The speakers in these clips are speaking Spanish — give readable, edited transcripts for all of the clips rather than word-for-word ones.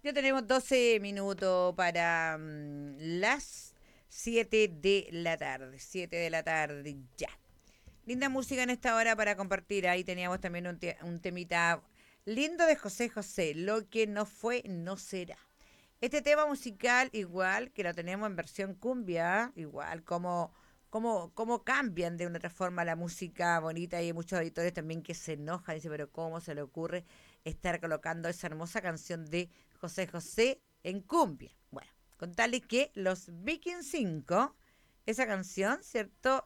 Ya tenemos 12 minutos para las 7 de la tarde. 7 de la tarde ya. Linda música en esta hora para compartir. Ahí teníamos también un temita lindo de José José. Lo que no fue, no será. Este tema musical, igual que lo tenemos en versión cumbia, igual como cambian de una otra forma la música bonita. Y hay muchos auditores también que se enojan y dicen, pero ¿cómo se le ocurre estar colocando esa hermosa canción de José José en cumbia? Bueno, contarles que los Vikings 5, esa canción, ¿cierto?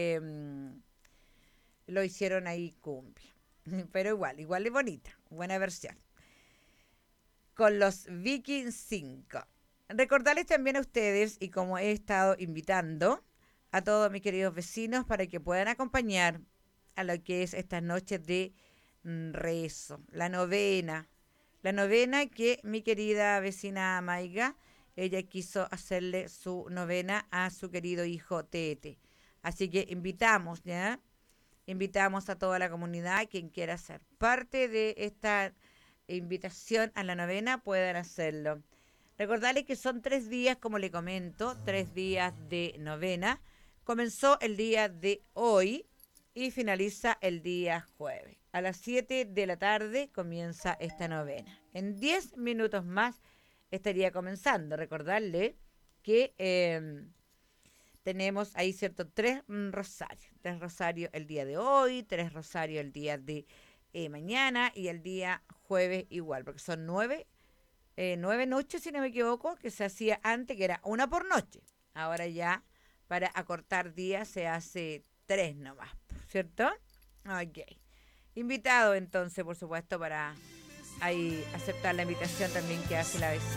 Lo hicieron ahí cumbia. Pero igual es bonita, buena versión. Con los Vikings 5. Recordarles también a ustedes, y como he estado invitando a todos mis queridos vecinos para que puedan acompañar a lo que es estas noches de rezo, la novena. La novena que mi querida vecina Maiga, ella quiso hacerle su novena a su querido hijo Tete. Así que invitamos, ¿ya? Invitamos a toda la comunidad, quien quiera ser parte de esta invitación a la novena, puedan hacerlo. Recordarles que son 3 días, como le comento, 3 días de novena. Comenzó el día de hoy y finaliza el día jueves. A las 7 de la tarde comienza esta novena. En 10 minutos más estaría comenzando. Recordarle que tenemos ahí, ¿cierto? Rosarios. 3 rosarios el día de hoy, 3 rosarios el día de mañana y el día jueves igual, porque son 9 noches, si no me equivoco, que se hacía antes, que era una por noche. Ahora ya, para acortar días, se hace 3 nomás, ¿cierto? Ok. Invitado entonces, por supuesto, para ahí aceptar la invitación también que hace la vecina.